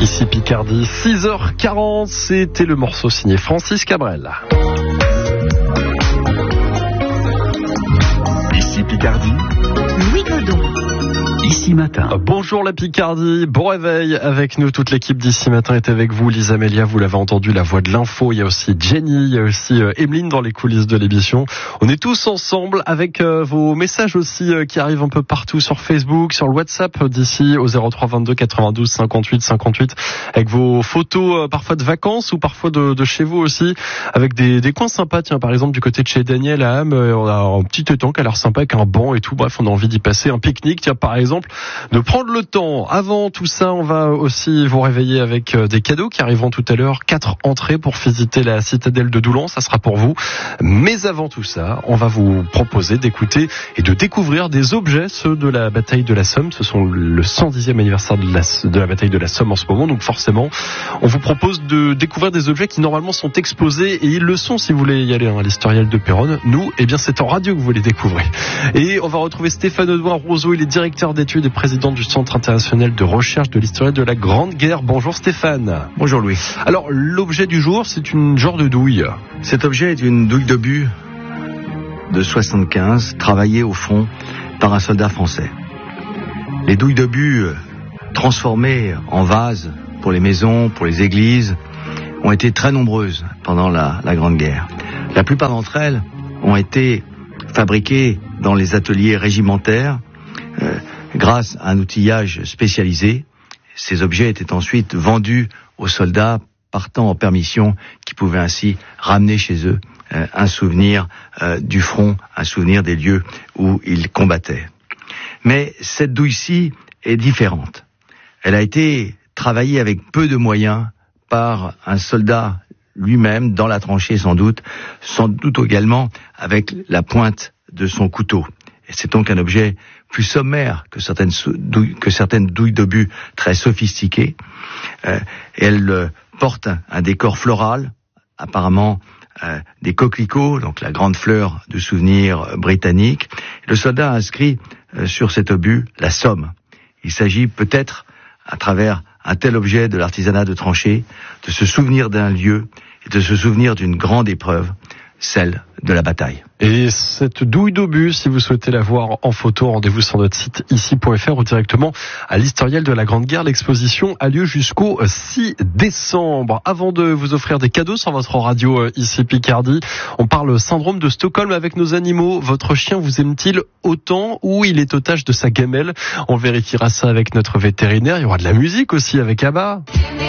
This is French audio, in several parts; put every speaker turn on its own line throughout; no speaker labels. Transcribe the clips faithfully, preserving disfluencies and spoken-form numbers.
Ici Picardie, six heures quarante, c'était le morceau signé Francis Cabrel.
Ici Picardie,
Louis Godon.
Ici Matin.
Bonjour la Picardie, bon réveil avec nous, toute l'équipe d'Ici Matin est avec vous. Lisa Melia, vous l'avez entendu, la voix de l'info, il y a aussi Jenny, il y a aussi euh, Emeline dans les coulisses de l'émission. On est tous ensemble avec euh, vos messages aussi euh, qui arrivent un peu partout sur Facebook, sur le WhatsApp d'ici au zéro trois vingt-deux quatre-vingt-douze cinquante-huit cinquante-huit, avec vos photos euh, parfois de vacances ou parfois de, de chez vous aussi, avec des, des coins sympas. Tiens, par exemple du côté de chez Daniel à Ham, euh, on a un petit étang qui a l'air sympa avec un banc et tout. Bref, on a envie d'y passer un pique-nique. Tiens, par exemple, de prendre le temps. Avant tout ça, on va aussi vous réveiller avec des cadeaux qui arriveront tout à l'heure. Quatre entrées pour visiter la citadelle de Doullens, ça sera pour vous. Mais avant tout ça, on va vous proposer d'écouter et de découvrir des objets, ceux de la bataille de la Somme. Ce sont le cent dixième anniversaire de la, de la bataille de la Somme en ce moment. Donc forcément, on vous propose de découvrir des objets qui normalement sont exposés, et ils le sont si vous voulez y aller hein, à l'historiel de Péronne. Nous, eh bien c'est en radio que vous les découvrez. Et on va retrouver Stéphane Audouin-Roseau, il est directeur d'études et président du Centre international de recherche de l'historiel de la Grande Guerre. Bonjour Stéphane.
Bonjour Louis.
Alors l'objet du jour, c'est une genre de douille.
Cet objet est une douille d'obus de soixante-quinze, travaillée au front par un soldat français. Les douilles d'obus transformées en vases pour les maisons, pour les églises, ont été très nombreuses pendant la, la Grande Guerre. La plupart d'entre elles ont été fabriquées dans les ateliers régimentaires, euh, grâce à un outillage spécialisé. Ces objets étaient ensuite vendus aux soldats partant en permission, qui pouvaient ainsi ramener chez eux euh, un souvenir euh, du front, un souvenir des lieux où ils combattaient. Mais cette douille-ci est différente. Elle a été travaillée avec peu de moyens par un soldat lui-même, dans la tranchée sans doute, sans doute également avec la pointe de son couteau. Et c'est donc un objet plus sommaire que certaines douilles, que certaines douilles d'obus très sophistiquées. Euh, elle euh, porte un, un décor floral, apparemment euh, des coquelicots, donc la grande fleur de souvenir britannique. Le soldat a inscrit euh, sur cet obus la Somme. Il s'agit peut-être, à travers un tel objet de l'artisanat de tranchée, de se souvenir d'un lieu et de se souvenir d'une grande épreuve, celle de la bataille.
Et cette douille d'obus, si vous souhaitez la voir en photo, rendez-vous sur notre site ici point f r ou directement à l'historiel de la Grande Guerre. L'exposition a lieu jusqu'au six décembre. Avant de vous offrir des cadeaux sur votre radio ici Picardie, on parle syndrome de Stockholm avec nos animaux. Votre chien vous aime-t-il autant ou il est otage de sa gamelle? On vérifiera ça avec notre vétérinaire. Il y aura de la musique aussi avec Abba.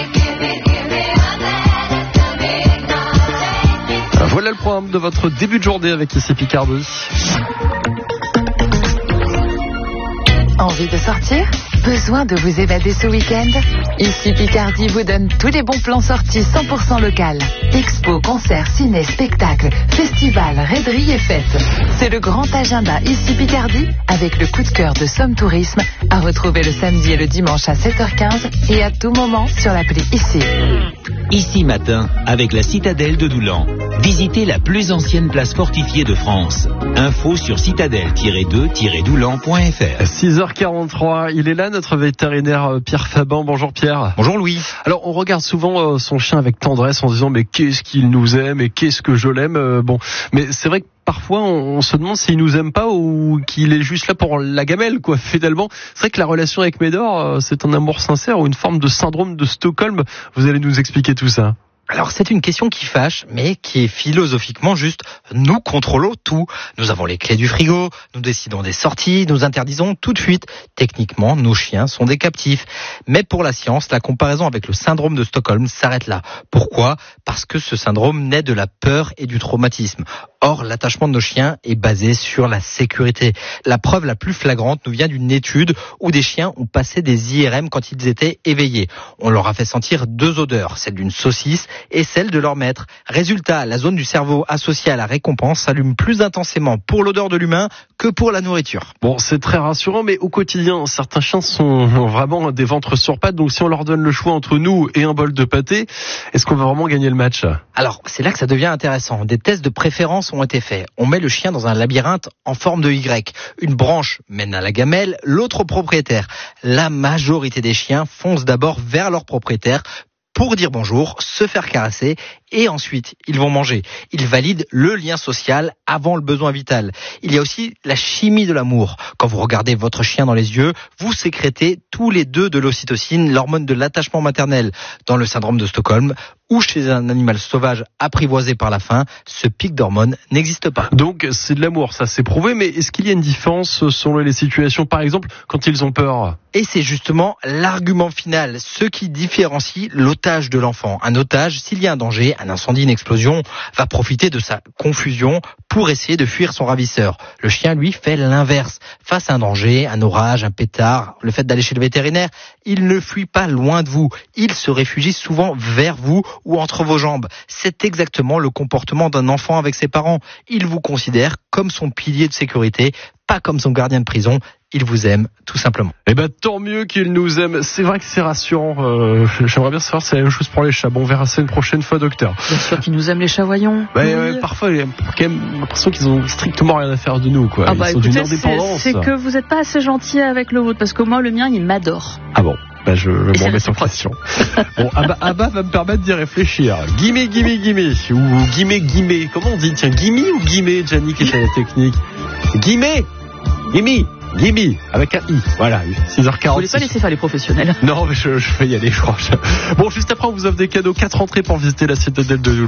Voilà le programme de votre début de journée avec Ici Picardie.
Envie de sortir? Besoin de vous évader ce week-end? Ici Picardie vous donne tous les bons plans sortis cent pour cent local. Expo, concerts, ciné, spectacles, festivals, raideries et fêtes. C'est le grand agenda Ici Picardie avec le coup de cœur de Somme Tourisme à retrouver le samedi et le dimanche à sept heures quinze et à tout moment sur l'appli Ici.
Ici Matin avec la citadelle de Doullens. Visitez la plus ancienne place fortifiée de France. Info sur citadelle tiret deux tiret doullens point f r.
six heures quarante-trois, il est là notre vétérinaire Pierre Fabin. Bonjour Pierre.
Bonjour Louis.
Alors on regarde souvent son chien avec tendresse en se disant mais qu'est-ce qu'il nous aime et qu'est-ce que je l'aime. Euh, bon, mais c'est vrai que parfois on, on se demande s'il nous aime pas ou qu'il est juste là pour la gamelle quoi. Finalement, c'est vrai que la relation avec Médor, euh, c'est un amour sincère ou une forme de syndrome de Stockholm. Vous allez nous expliquer tout ça.
Alors c'est une question qui fâche, mais qui est philosophiquement juste. Nous contrôlons tout. Nous avons les clés du frigo, nous décidons des sorties, nous interdisons tout de suite. Techniquement, nos chiens sont des captifs. Mais pour la science, la comparaison avec le syndrome de Stockholm s'arrête là. Pourquoi ? Parce que ce syndrome naît de la peur et du traumatisme. Or, l'attachement de nos chiens est basé sur la sécurité. La preuve la plus flagrante nous vient d'une étude où des chiens ont passé des I R M quand ils étaient éveillés. On leur a fait sentir deux odeurs, celle d'une saucisse et celle de leur maître. Résultat, la zone du cerveau associée à la récompense s'allume plus intensément pour l'odeur de l'humain que pour la nourriture.
Bon, c'est très rassurant, mais au quotidien, certains chiens sont vraiment des ventres sur pattes. Donc si on leur donne le choix entre nous et un bol de pâté, est-ce qu'on va vraiment gagner le match ?
Alors, c'est là que ça devient intéressant. Des tests de préférence ont été faits. On met le chien dans un labyrinthe en forme de Y. Une branche mène à la gamelle, l'autre au propriétaire. La majorité des chiens foncent d'abord vers leur propriétaire pour dire bonjour, se faire caresser et ensuite ils vont manger. Ils valident le lien social avant le besoin vital. Il y a aussi la chimie de l'amour. Quand vous regardez votre chien dans les yeux, vous sécrétez tous les deux de l'ocytocine, l'hormone de l'attachement maternel. Dans le syndrome de Stockholm ou chez un animal sauvage apprivoisé par la faim, ce pic d'hormones n'existe pas.
Donc c'est de l'amour, ça c'est prouvé, mais est-ce qu'il y a une différence selon les situations, par exemple quand ils ont peur ?
Et c'est justement l'argument final, ce qui différencie l'otage de l'enfant. Un otage, s'il y a un danger, un incendie, une explosion, va profiter de sa confusion pour essayer de fuir son ravisseur. Le chien, lui, fait l'inverse. Face à un danger, un orage, un pétard, le fait d'aller chez le vétérinaire, il ne fuit pas loin de vous. Il se réfugie souvent vers vous ou entre vos jambes. C'est exactement le comportement d'un enfant avec ses parents. Il vous considère comme son pilier de sécurité, pas comme son gardien de prison. Il vous aime, tout simplement.
Eh ben, tant mieux qu'il nous aime. C'est vrai que c'est rassurant. Euh, j'aimerais bien savoir si c'est la même chose pour les chats. Bon, on verra ça une prochaine fois, docteur.
Bien sûr qu'ils nous aiment, les chats, voyons.
Bah, oui. euh, parfois, il y a quand même l'impression qu'ils ont strictement rien à faire de nous, quoi.
Ah bah,
Ils sont
écoutez,
d'une indépendance.
C'est, c'est que vous n'êtes pas assez gentil avec le vôtre, parce que moi, le mien, il m'adore.
Ah bon? Bah, je vais me remettre en
réciproque.
question. Bon, Abba, Abba va me permettre d'y réfléchir. Guimé, guimé, guimé. Ou guimé, guimé. Comment on dit? Tiens, guimé ou guimé, Gianni, qui est à la technique? Guimé! Guimé! Gimme, avec un I. Voilà, six heures quarante.
Vous voulez pas laisser faire les professionnels?
Non, mais je, je vais y aller, je crois. Bon, juste après, on vous offre des cadeaux, quatre entrées pour visiter la citadelle de